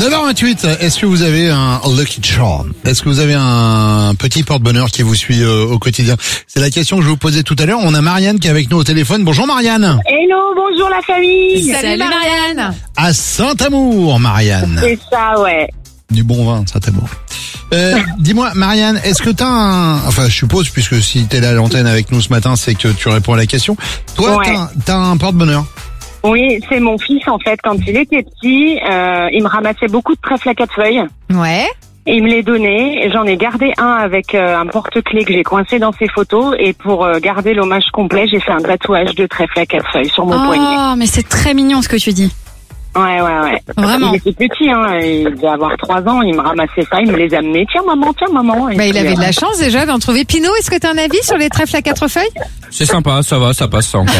9h28, est-ce que vous avez un lucky charm? Est-ce que vous avez un petit porte-bonheur qui vous suit au quotidien? C'est la question que je vous posais tout à l'heure. On a Marianne qui est avec nous au téléphone. Bonjour Marianne. Hello, bonjour la famille. Salut Marianne. À Saint-Amour, Marianne. C'est ça, ouais. Du bon vin, Saint-Amour. Dis-moi, Marianne, est-ce que t'as enfin, je suppose, puisque si t'es là à l'antenne avec nous ce matin, c'est que tu réponds à la question. Toi, Ouais. t'as un porte-bonheur? Oui, c'est mon fils en fait. Quand il était petit, il me ramassait beaucoup de trèfles à 4 feuilles. Ouais. Et il me les donnait. Et j'en ai gardé un avec un porte-clés que j'ai coincé dans ses photos. Et pour garder l'hommage complet, j'ai fait un tatouage de trèfle à 4 feuilles sur mon poignet. Oh, mais c'est très mignon ce que tu dis. Ouais. Vraiment. Il était petit, hein. Il devait avoir 3 ans. Il me ramassait ça. Il me les amenait. Tiens maman. Et Bah, il puis, avait de la chance déjà d'en trouver. Pino, est-ce que tu as un avis sur les trèfles à 4 feuilles? C'est sympa, ça va, ça passe ça encore.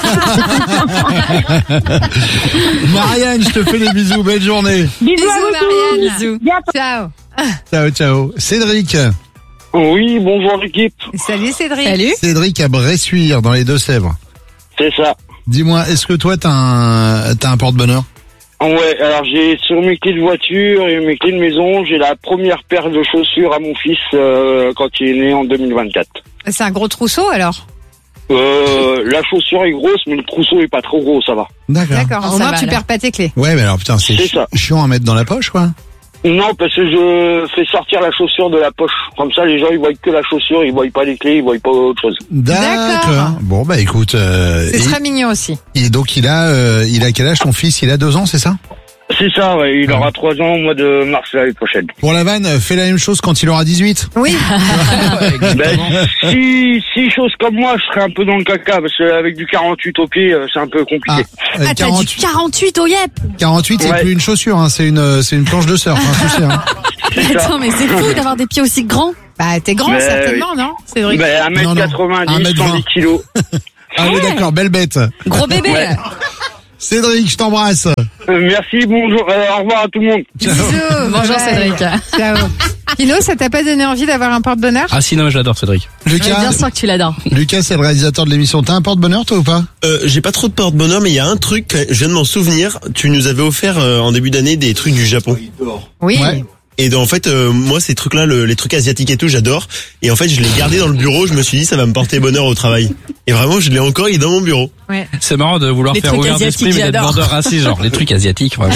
Marianne, je te fais des bisous. Belle journée. Bisous à vous Marianne. tous. Bisous. Bientôt. Ciao. Ciao. Cédric. Oui, bonjour l'équipe, Salut Cédric. Salut. Cédric à Bressuire, dans les Deux-Sèvres. c'est ça. Dis-moi, est-ce que toi, t'as un porte-bonheur? Ouais, alors j'ai sur mes clés de voiture et mes clés de maison, j'ai la première paire de chaussures à mon fils quand il est né en 2024. C'est un gros trousseau alors? La chaussure est grosse, mais le trousseau est pas trop gros, ça va. D'accord, ça au moins va, tu là. perds pas tes clés. Ouais, mais alors putain, c'est C'est ça. chiant à mettre dans la poche, quoi. Non, parce que je fais sortir la chaussure de la poche. Comme ça, les gens, ils voient que la chaussure, ils voient pas les clés, ils voient pas autre chose. D'accord. Bon, bah écoute, C'est très mignon aussi. et donc il a quel âge ton fils? Il a 2 ans, c'est ça? C'est ça, ouais, il aura 3 ans au mois de mars l'année prochaine. Pour la vanne, fais la même chose quand il aura 18. Oui. Ben, si chose comme moi, je serais un peu dans le caca, parce qu'avec du 48 au pied, c'est un peu compliqué. Ah, t'as du 48 au yep. 48, c'est Ouais. plus une chaussure, hein, c'est une planche de surf, hein, tu sais, hein. C'est ça. Attends, mais c'est fou d'avoir des pieds aussi grands. Bah t'es grand Mais certainement, non Cédric? Ben, Non, 1m90, 1m20. 110 kilos. Ah oui, d'accord, belle bête. Gros bébé. Ouais. Cédric, je t'embrasse. Merci, bonjour, au revoir à tout le monde. Bisous. Bonjour Bye. Cédric. Ciao. Pino, ça t'a pas donné envie d'avoir un porte-bonheur? Ah si, non, je l'adore Cédric. Lucas, Bien sûr que tu l'adores. Lucas, c'est le réalisateur de l'émission. T'as un porte-bonheur, toi, ou pas? J'ai pas trop de porte-bonheur, mais il y a un truc, je viens de m'en souvenir. Tu nous avais offert en début d'année des trucs du Japon. Oui. Ouais. Et en fait, moi, ces trucs-là, les trucs asiatiques et tout, j'adore. Et en fait, je l'ai gardé dans le bureau. Je me suis dit, ça va me porter bonheur au travail. Et vraiment, je l'ai encore, il est dans mon bureau. Ouais. C'est marrant de vouloir Les faire trucs ouvert d'esprit, mais asiatiques, d'être j'adore. vendeur raciste, genre les trucs asiatiques, vraiment.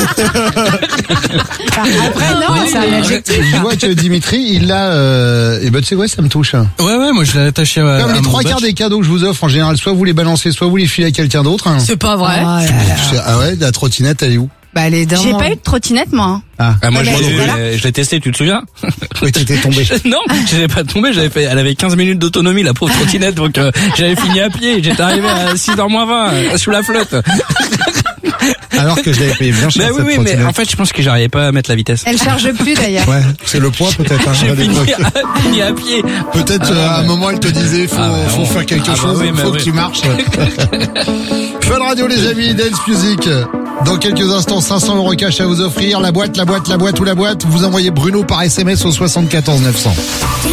Après, non, c'est un adjectif. Je vois que Dimitri, il l'a, et ben, tu sais quoi, ça me touche. Ouais, moi je l'ai attaché à Comme les mon 3 quarts badge. des cadeaux que je vous offre, en général, soit vous les balancez, soit vous les filez à quelqu'un d'autre. Hein. C'est pas vrai. Ah ouais, la trottinette, elle est où? Bah elle est dans J'ai mon- pas eu de trottinette, moi. Ah, Ah, moi Ah, je mais l'ai voilà. je l'ai testé, tu te souviens? oui, t'étais tombé. Non, je n'ai pas tombé, elle avait 15 minutes d'autonomie, la pauvre trottinette, donc j'avais fini à pied, j'étais arrivé à 6h moins 20, sous la flotte. Alors que je l'avais payé bien cher, Mais cette oui, mais trottinette. en fait je pense que j'arrivais pas à mettre la vitesse. Elle charge plus d'ailleurs. Ouais, c'est le poids peut-être. Hein, J'ai à l'époque. fini à pied. Peut-être à un moment elle te disait faut faire quelque chose, oui, mais faut que oui. tu marches. Fun Radio les amis, Dance Music. Dans quelques instants, 500 € cash à vous offrir. La boîte ou la boîte. Vous envoyez Bruno par SMS au 74 900.